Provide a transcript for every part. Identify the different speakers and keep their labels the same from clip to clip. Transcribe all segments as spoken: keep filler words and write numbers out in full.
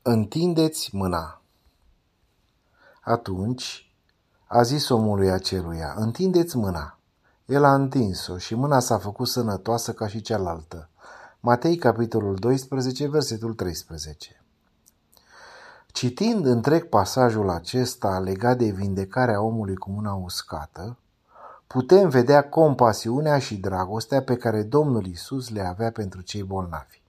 Speaker 1: Întindeți mâna. Atunci a zis omului aceluia, întindeți mâna. El a întins-o și mâna s-a făcut sănătoasă ca și cealaltă. Matei, capitolul doisprezece, versetul treisprezece. Citind întreg pasajul acesta legat de vindecarea omului cu mâna uscată, putem vedea compasiunea și dragostea pe care Domnul Iisus le avea pentru cei bolnavi.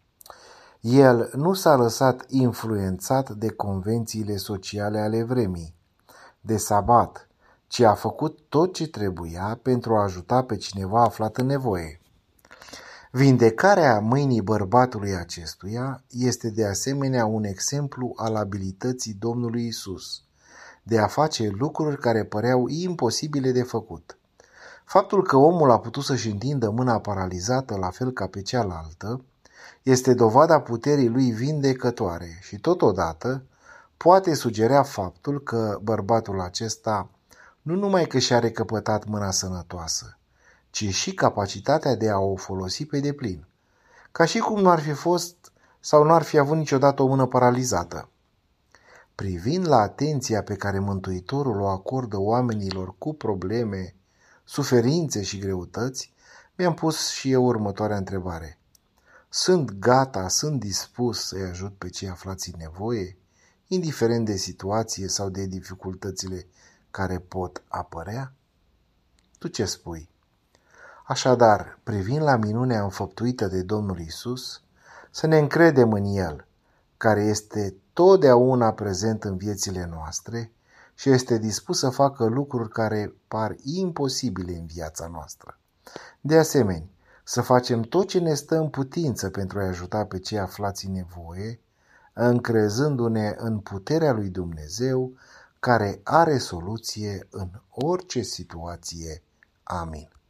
Speaker 1: El nu s-a lăsat influențat de convențiile sociale ale vremii, de sabat, ci a făcut tot ce trebuia pentru a ajuta pe cineva aflat în nevoie. Vindecarea mâinii bărbatului acestuia este de asemenea un exemplu al abilității Domnului Iisus de a face lucruri care păreau imposibile de făcut. Faptul că omul a putut să-și întindă mâna paralizată la fel ca pe cealaltă este dovada puterii lui vindecătoare și totodată poate sugera faptul că bărbatul acesta nu numai că și-a recăpătat mâna sănătoasă, ci și capacitatea de a o folosi pe deplin, ca și cum nu ar fi fost sau nu ar fi avut niciodată o mână paralizată. Privind la atenția pe care Mântuitorul o acordă oamenilor cu probleme, suferințe și greutăți, mi-am pus și eu următoarea întrebare. Sunt gata, sunt dispus să-i ajut pe cei aflați în nevoie, indiferent de situație sau de dificultățile care pot apărea? Tu ce spui? Așadar, privind la minunea înfăptuită de Domnul Iisus, să ne încredem în El, care este totdeauna prezent în viețile noastre și este dispus să facă lucruri care par imposibile în viața noastră. De asemenea, să facem tot ce ne stă în putință pentru a ajuta pe cei aflați în nevoie, încrezându-ne în puterea lui Dumnezeu, care are soluție în orice situație. Amin.